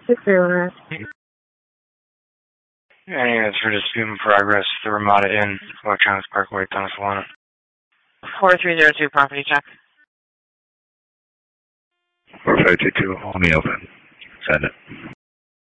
6-0. Any for dispute in progress, the Ramada Inn, Electronics Parkway, Thomas Solana. 4302, property check. 4522, hold me open. Send it.